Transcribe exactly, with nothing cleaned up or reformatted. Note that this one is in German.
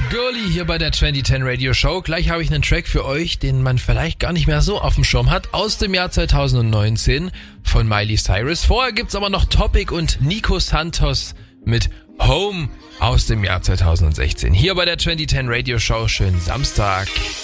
Girlie hier bei der zwanzig zehn Radio Show. Gleich habe ich einen Track für euch, den man vielleicht gar nicht mehr so auf dem Schirm hat, aus dem Jahr zwanzig neunzehn von Miley Cyrus. Vorher gibt's aber noch Topic und Nico Santos mit Home aus dem Jahr zwanzig sechzehn. Hier bei der zwanzig zehn Radio Show. Schönen Samstag.